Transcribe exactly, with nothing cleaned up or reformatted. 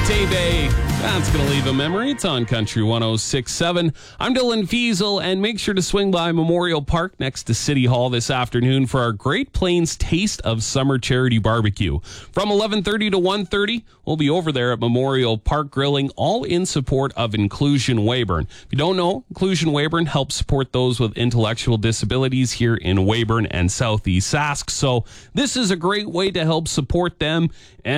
Tebe. That's going to leave a memory. It's on Country one oh six point seven. I'm Dylan Fiesel, and make sure to swing by Memorial Park next to City Hall this afternoon for our Great Plains Taste of Summer Charity Barbecue. From eleven thirty to one thirty, we'll be over there at Memorial Park grilling, all in support of Inclusion Weyburn. If you don't know, Inclusion Weyburn helps support those with intellectual disabilities here in Weyburn and Southeast Sask. So this is a great way to help support them. And